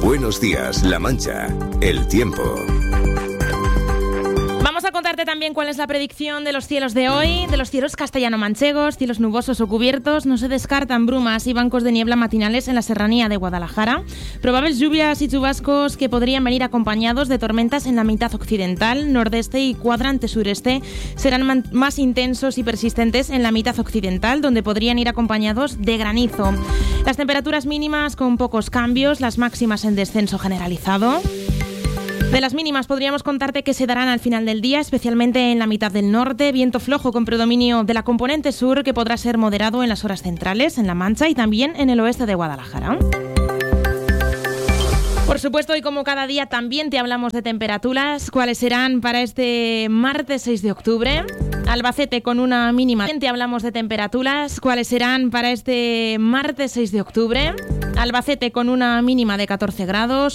Buenos días, La Mancha. El tiempo. Vamos a contarte también cuál es la predicción de los cielos de hoy, de los cielos castellano-manchegos, cielos nubosos o cubiertos. No se descartan brumas y bancos de niebla matinales en la serranía de Guadalajara. Probables lluvias y chubascos que podrían venir acompañados de tormentas en la mitad occidental, nordeste y cuadrante sureste. Serán más intensos y persistentes en la mitad occidental, donde podrían ir acompañados de granizo. Las temperaturas mínimas con pocos cambios, las máximas en descenso generalizado. De las mínimas podríamos contarte que se darán al final del día, especialmente en la mitad del norte, viento flojo con predominio de la componente sur que podrá ser moderado en las horas centrales, en La Mancha y también en el oeste de Guadalajara. Por supuesto, y como cada día también te hablamos de temperaturas, cuáles serán para este martes 6 de octubre. Albacete con una mínima. También te hablamos de temperaturas, cuáles serán para este martes 6 de octubre. Albacete con una mínima de 14 grados.